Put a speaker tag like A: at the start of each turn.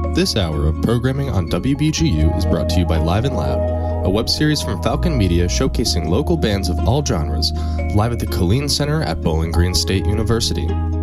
A: This hour of programming on WBGU is brought to you by Live and Loud, a web series from Falcon Media showcasing local bands of all genres, live at the Colleen Center at Bowling Green State University.